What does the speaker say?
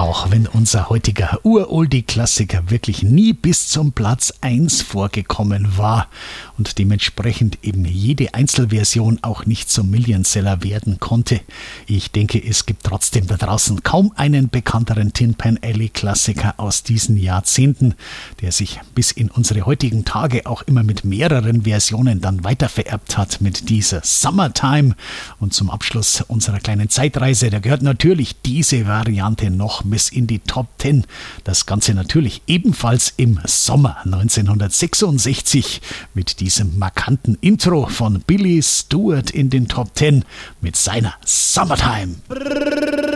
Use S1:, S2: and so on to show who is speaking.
S1: Auch wenn unser heutiger Uroldie-Klassiker wirklich nie bis zum Platz 1 vorgekommen war und dementsprechend eben jede Einzelversion auch nicht zum Millionseller werden konnte. Ich denke, es gibt trotzdem da draußen kaum einen bekannteren Tin Pan Alley-Klassiker aus diesen Jahrzehnten, der sich bis in unsere heutigen Tage auch immer mit mehreren Versionen dann weitervererbt hat mit dieser Summertime. Und zum Abschluss unserer kleinen Zeitreise, da gehört natürlich diese Variante noch bis in die Top 10. Das Ganze natürlich ebenfalls im Sommer 1966 mit diesem markanten Intro von Billy Stewart in den Top 10 mit seiner Summertime.